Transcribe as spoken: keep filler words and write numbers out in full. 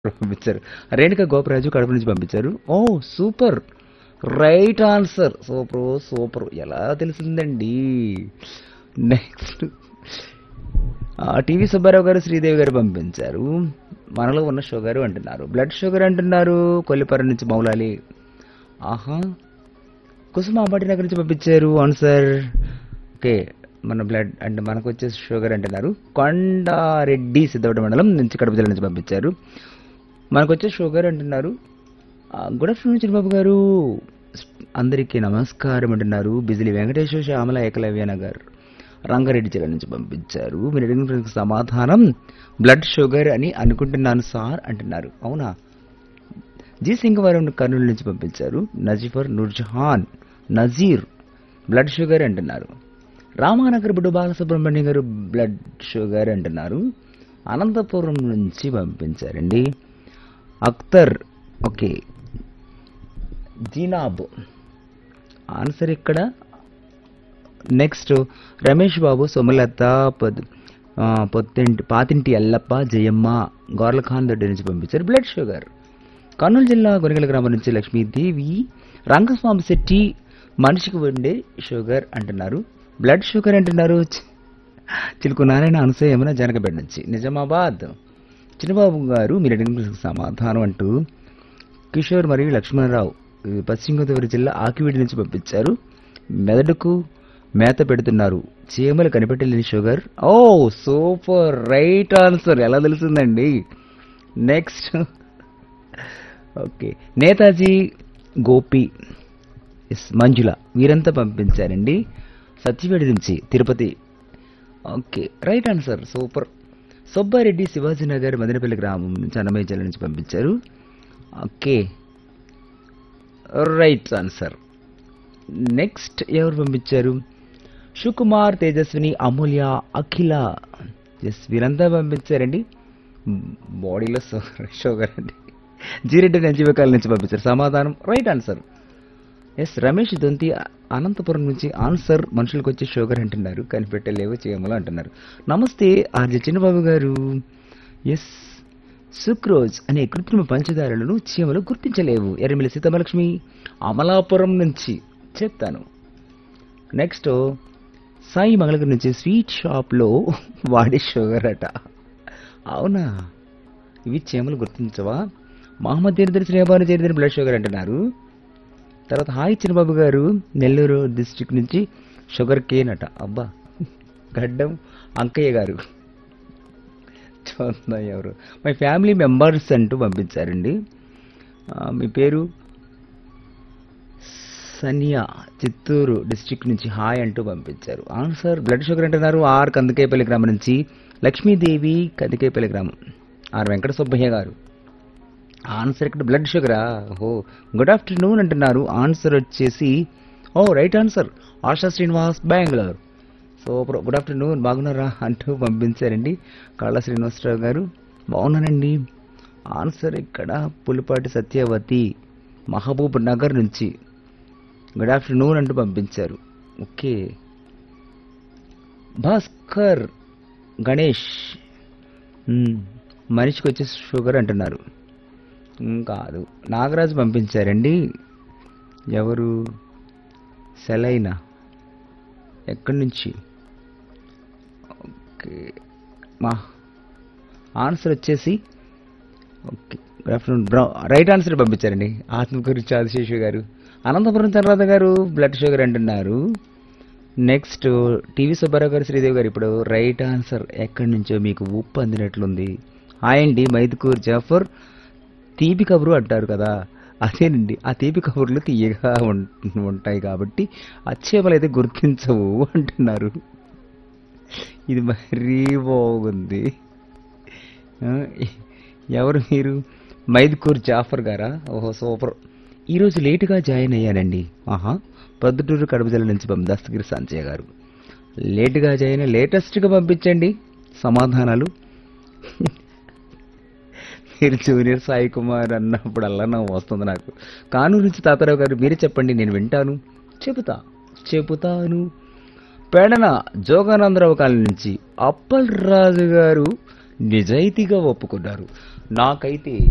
పంపించారు. రేణుక గోపరాజు కడప నుంచి పంపించారు. ఓ super, right answer. Super super, ఎలా తెలిసిందండి? నెక్స్ట్ టీవీ సుబ్బారావు గారు శ్రీదేవి గారు పంపించారు. మనలో ఉన్న షుగర్ అంటున్నారు, బ్లడ్ షుగర్ అంటున్నారు. కొల్లిపర నుంచి మౌలాలి. ఆహా, కుసుమ అంబటి నగర్ నుంచి పంపించారు ఆన్సర్. ఓకే, మన బ్లడ్ అంటే మనకు వచ్చే షుగర్ అంటున్నారు. కొండారెడ్డి సిద్ధవట మండలం నుంచి కడప జిల్లా నుంచి పంపించారు. మనకు వచ్చే షుగర్ అంటున్నారు. గుడ్ ఆఫ్టర్నూన్ చిన్నబాబు గారు, అందరికీ నమస్కారం అంటున్నారు. బిజిలీ వెంకటేశ్వర శ్యామల ఏకలవ్య నగర్ రంగారెడ్డి జిల్లా నుంచి పంపించారు. మీరు అడిగిన సమాధానం బ్లడ్ షుగర్ అని అనుకుంటున్నాను సార్ అంటున్నారు. అవునా? జీ సింగవరం కర్నూలు నుంచి పంపించారు. నజీఫర్ నూర్జహాన్ నజీర్ బ్లడ్ షుగర్ అంటున్నారు. రామానగర్ బుడ్డు బాలసుబ్రహ్మణ్యం గారు బ్లడ్ షుగర్ అంటున్నారు. అనంతపురం నుంచి పంపించారండి. అఖ్తర్, ఓకే. జీనాబ్ ఆన్సర్ ఇక్కడ. నెక్స్ట్ రమేష్ బాబు, సోమలత, పొద్ పొత్తింటి పాతింటి అల్లప్ప, జయమ్మ గోర్లఖాన్ దొడ్డి నుంచి పంపించారు బ్లడ్ షుగర్. కర్నూలు జిల్లా గొనిగల గ్రామం నుంచి లక్ష్మీదేవి రంగస్వామి శెట్టి మనిషికి ఉండే షుగర్ అంటున్నారు. బ్లడ్ షుగర్ అంటున్నారు. చిలుకు నారాయణ అనసూయ యమున జనకబెడ్ నుంచి నిజామాబాద్. చిన్నబాబు గారు మీరు అడిగిన సమాధానం అంటూ కిషోర్ మరియు లక్ష్మణరావు పశ్చిమ గోదావరి జిల్లా ఆకివీడి నుంచి పంపించారు. మెదడుకు మేత పెడుతున్నారు, చీమలు కనిపెట్టలేని షుగర్. ఓ సూపర్, రైట్ ఆన్సర్. ఎలా తెలిసిందండి? Next okay, Netaji, Gopi, yes మంజుల వీరంతా పంపించారండి సత్యవేడి నుంచి Tirupati. Okay, right answer. Super. Subbareddy Shivaji Nagar Madanapalle గ్రామం నుంచి అన్నమయ్య జిల్లా నుంచి పంపించారు. Okay, right answer. నెక్స్ట్ ఎవరు పంపించారు? సుకుమార్, తేజస్విని, అమూల్య, అఖిల, ఎస్ వీరంతా పంపించారండి. బాడీలో షుగర్ అండి. జీరెడ్డి నజీవకాల నుంచి పంపించారు సమాధానం. Right answer. ఎస్ రమేష్ దొంతి అనంతపురం నుంచి ఆన్సర్ మనుషులకు వచ్చే షుగర్ అంటున్నారు, కనిపెట్టలేవు చీమలు అంటున్నారు. నమస్తే ఆర్జే చిన్నబాబు గారు. ఎస్ సుక్రోజ్ అనే కృత్రిమ పంచదారలను చీమలు గుర్తించలేవు. ఎర్రమిల్లి సీతమలక్ష్మి అమలాపురం నుంచి చెప్తాను. నెక్స్ట్ సాయి మంగళగిరి నుంచి స్వీట్ షాప్లో వాడే షుగర్ అట. అవునా? ఇవి చీమలు గుర్తించవా? మహమ్మద్ తీర్థరి శ్రీబాను చేరిదని బ్లడ్ షుగర్ అంటున్నారు. తర్వాత హాయ్ చిన్నబాబు గారు, నెల్లూరు డిస్ట్రిక్ట్ నుంచి షుగర్ కేన్ అట. అబ్బా, గడ్డం అంకయ్య గారు చూద్దాం ఎవరు. మై ఫ్యామిలీ మెంబర్స్ అంటూ పంపించారండి. మీ పేరు సనియా, చిత్తూరు డిస్ట్రిక్ట్ నుంచి హాయ్ అంటూ పంపించారు. ఆన్సర్ బ్లడ్ షుగర్ అంటున్నారు. ఆర్ కందికేపల్లి గ్రామం నుంచి లక్ష్మీదేవి, కందికేపల్లి గ్రామం. ఆర్ వెంకట సుబ్బయ్య గారు ఆన్సర్ ఇక్కడ బ్లడ్ షుగరా? ఓహో, గుడ్ ఆఫ్టర్నూన్ అంటున్నారు. ఆన్సర్ వచ్చేసి ఓ right answer ASHA Srinivas Bengaluru. So good afternoon, బాగున్నారా అంటూ పంపించారండి కళ్ళ శ్రీనివాసరావు గారు. బాగున్నానండి. ఆన్సర్ ఇక్కడ పులిపాటి సత్యవతి మహబూబ్ నగర్ నుంచి గుడ్ ఆఫ్టర్నూన్ అంటూ పంపించారు. ఓకే, భాస్కర్ గణేష్ మనిషికి వచ్చే షుగర్ అంటున్నారు. కాదు, నాగరాజు పంపించారండి. ఎవరు? సెలైనా ఎక్కడి నుంచి? ఓకే, మా ఆన్సర్ వచ్చేసి okay good afternoon బ్రౌ right answer పంపించారండి ఆత్మకూరు చాదిశేషు గారు. అనంతపురం తర్వాత గారు బ్లడ్ షుగర్ అంటున్నారు. నెక్స్ట్ టీవీ సుబ్బారావు గారు, శ్రీదేవి గారు ఇప్పుడు రైట్ ఆన్సర్. ఎక్కడి నుంచో మీకు ఉప్పు అందినట్లుంది. హాయ్ అండి, మైదుకూర్ జాఫర్. తీపి కబురు అంటారు కదా, అదేనండి. ఆ తీపి కబుర్లు తీయగా ఉంటాయి కాబట్టి అచ్చేపలు అయితే గుర్తించవు అంటున్నారు. ఇది మరీ బాగుంది. ఎవరు మీరు? మైదుకూర్ జాఫర్ గారా? ఓహో సూపర్. ఈరోజు లేటుగా జాయిన్ అయ్యానండి. ఆహా, ప్రొద్దుటూరు కడప జిల్లా నుంచి దస్తగిరి సంజయ్ గారు. లేటుగా జాయిన్, లేటెస్ట్గా పంపించండి సమాధానాలు. మీరు జూనియర్ సాయి కుమార్ అన్నప్పుడల్లా నాకు వస్తుంది నాకు. కానూరు నుంచి తాతారావు గారు, మీరే చెప్పండి నేను వింటాను. చెబుతా చెబుతాను. పేడన జోగానందరావు కాలనీ నుంచి అప్పల్ రాజు గారు నిజాయితీగా ఒప్పుకున్నారు. నాకైతే